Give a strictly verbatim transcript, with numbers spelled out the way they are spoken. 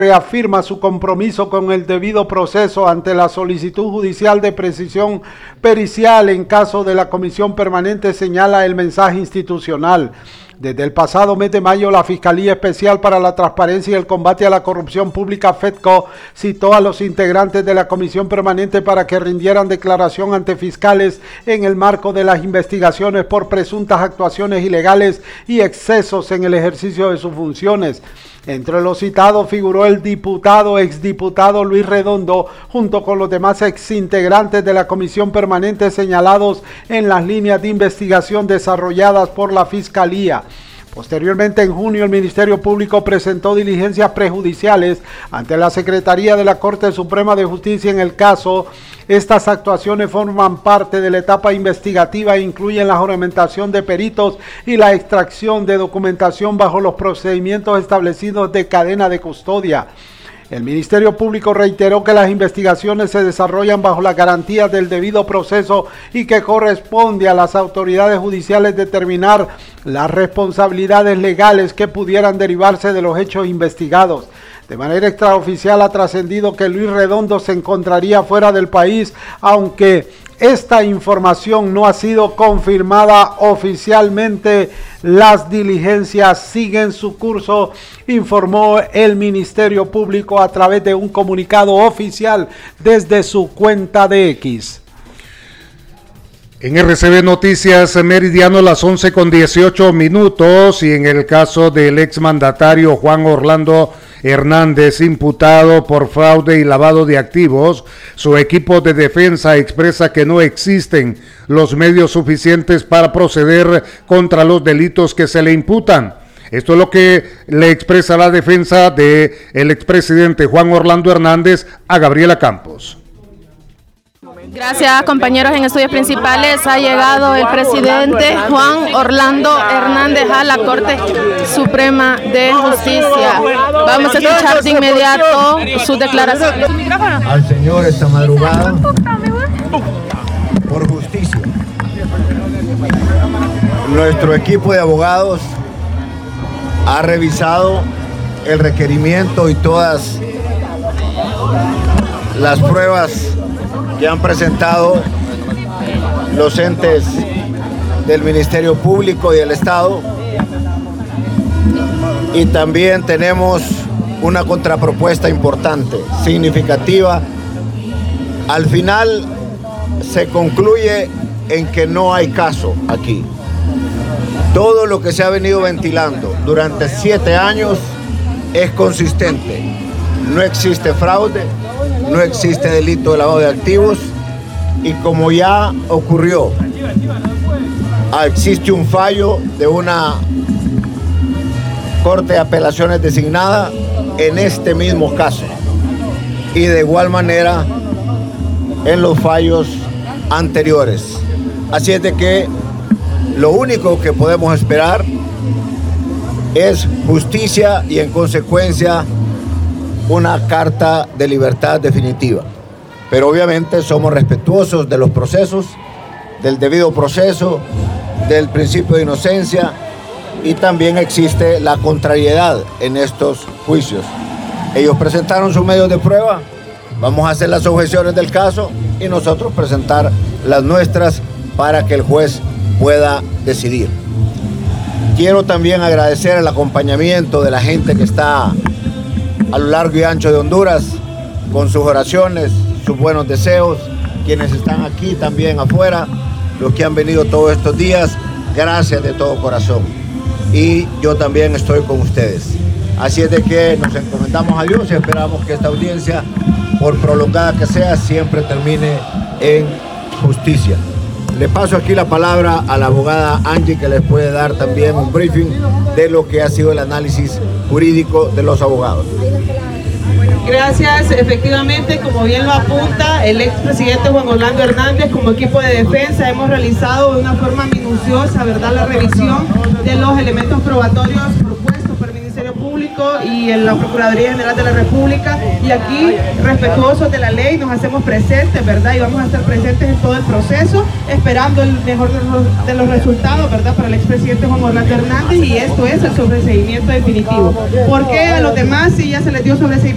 reafirma su compromiso con el debido proceso ante la solicitud judicial de precisión pericial en caso de la Comisión Permanente, señala el mensaje institucional. Desde el pasado mes de mayo, la Fiscalía Especial para la Transparencia y el Combate a la Corrupción Pública, FEDCO, citó a los integrantes de la Comisión Permanente para que rindieran declaración ante fiscales en el marco de las investigaciones por presuntas actuaciones ilegales y excesos en el ejercicio de sus funciones. Entre los citados figuró el diputado, exdiputado Luis Redondo, junto con los demás exintegrantes de la Comisión Permanente señalados en las líneas de investigación desarrolladas por la Fiscalía. Posteriormente, en junio, el Ministerio Público presentó diligencias prejudiciales ante la Secretaría de la Corte Suprema de Justicia en el caso. Estas actuaciones forman parte de la etapa investigativa e incluyen la juramentación de peritos y la extracción de documentación bajo los procedimientos establecidos de cadena de custodia. El Ministerio Público reiteró que las investigaciones se desarrollan bajo las garantías del debido proceso y que corresponde a las autoridades judiciales determinar las responsabilidades legales que pudieran derivarse de los hechos investigados. De manera extraoficial ha trascendido que Luis Redondo se encontraría fuera del país, aunque esta información no ha sido confirmada oficialmente. Las diligencias siguen su curso, informó el Ministerio Público a través de un comunicado oficial desde su cuenta de X. En R C B Noticias Meridiano, las once con dieciocho minutos, y en el caso del exmandatario Juan Orlando Hernández, imputado por fraude y lavado de activos, su equipo de defensa expresa que no existen los medios suficientes para proceder contra los delitos que se le imputan. Esto es lo que le expresa la defensa del expresidente Juan Orlando Hernández a Gabriela Campos. Gracias, compañeros. En estudios principales ha llegado el presidente Juan Orlando Hernández a la Corte Suprema de Justicia. Vamos a escuchar de inmediato su declaración. Al Señor esta madrugada por justicia. Nuestro equipo de abogados ha revisado el requerimiento y todas las pruebas que han presentado los entes del Ministerio Público y del Estado, y también tenemos una contrapropuesta importante, significativa. Al final se concluye en que no hay caso aquí. Todo lo que se ha venido ventilando durante siete años es consistente. No existe fraude, no existe delito de lavado de activos, y como ya ocurrió, existe un fallo de una Corte de Apelaciones designada en este mismo caso, y de igual manera en los fallos anteriores. Así es de que lo único que podemos esperar es justicia y, en consecuencia, una carta de libertad definitiva. Pero obviamente somos respetuosos de los procesos, del debido proceso, del principio de inocencia, y también existe la contrariedad en estos juicios. Ellos presentaron sus medios de prueba, vamos a hacer las objeciones del caso y nosotros presentar las nuestras para que el juez pueda decidir. Quiero también agradecer el acompañamiento de la gente que está a lo largo y ancho de Honduras, con sus oraciones, sus buenos deseos, quienes están aquí también afuera, los que han venido todos estos días, gracias de todo corazón. Y yo también estoy con ustedes. Así es de que nos encomendamos a Dios y esperamos que esta audiencia, por prolongada que sea, siempre termine en justicia. Le paso aquí la palabra a la abogada Angie, que les puede dar también un briefing de lo que ha sido el análisis jurídico de los abogados. Gracias. Efectivamente, como bien lo apunta el expresidente Juan Orlando Hernández, como equipo de defensa hemos realizado de una forma minuciosa, ¿verdad?, la revisión de los elementos probatorios propuestos por el Ministerio Público y en la Procuraduría General de la República, y aquí, respetuosos de la ley, nos hacemos presentes, ¿verdad?, y vamos a estar presentes en todo el proceso, esperando el mejor de los, de los resultados, ¿verdad?, para el expresidente Juan Orlando Hernández, y esto es el sobreseimiento definitivo. ¿Por qué a los demás sí ya se les dio sobreseimiento?